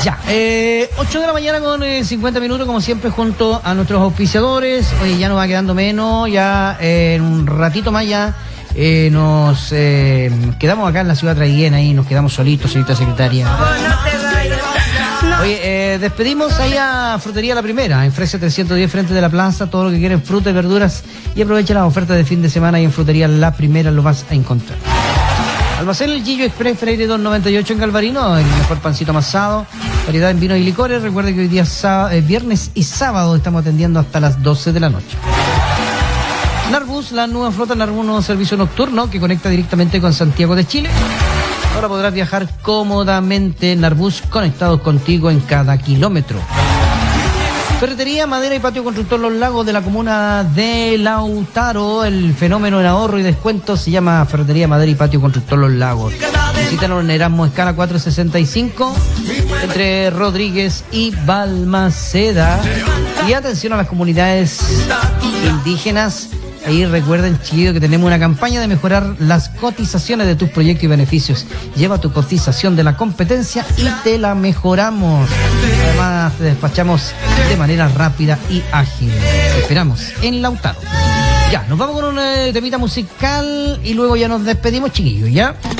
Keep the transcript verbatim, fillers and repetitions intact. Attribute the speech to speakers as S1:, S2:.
S1: Ya, eh, ocho de la mañana con eh, cincuenta minutos, como siempre, junto a nuestros auspiciadores. Oye, ya nos va quedando menos, ya eh, en un ratito más ya eh, nos eh, quedamos acá en la ciudad traiguena y nos quedamos solitos, señorita secretaria.
S2: No te vayas. No.
S1: Oye, eh, despedimos ahí a Frutería La Primera, en Fresia trescientos diez, frente de la plaza, todo lo que quieren, frutas y verduras, y aprovecha las ofertas de fin de semana y en Frutería La Primera lo vas a encontrar. Almacén El Gillo Express, Freire doscientos noventa y ocho en Galvarino, el mejor pancito amasado, variedad en vinos y licores. Recuerde que hoy día sábado, eh, viernes y sábado estamos atendiendo hasta las doce de la noche. Narbus, la nueva flota Narbus, un nuevo servicio nocturno que conecta directamente con Santiago de Chile. Ahora podrás viajar cómodamente. Narbus, conectados contigo en cada kilómetro. Ferretería, madera y patio constructor Los Lagos de la comuna de Lautaro. El fenómeno en ahorro y descuento se llama Ferretería, madera y patio constructor Los Lagos. Visítanos en Erasmo Escala cuatrocientos sesenta y cinco entre Rodríguez y Balmaceda. Y atención a las comunidades indígenas. Ahí recuerden, chiquillos, que tenemos una campaña de mejorar las cotizaciones de tus proyectos y beneficios. Lleva tu cotización de la competencia y te la mejoramos. Además, te despachamos de manera rápida y ágil. Te esperamos en Lautaro. Ya, nos vamos con un eh, temita musical y luego ya nos despedimos, chiquillos, ¿ya?